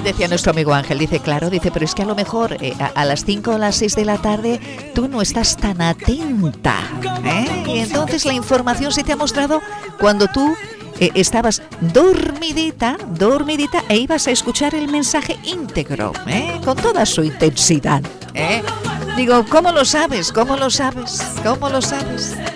Decía nuestro amigo Ángel, dice, claro, dice, pero es que a lo mejor a las 5 o las 6 de la tarde tú no estás tan atenta, ¿eh? Y entonces la información se te ha mostrado cuando tú estabas dormidita e ibas a escuchar el mensaje íntegro, con toda su intensidad. Digo, ¿cómo lo sabes? ¿Cómo lo sabes? ¿Cómo lo sabes?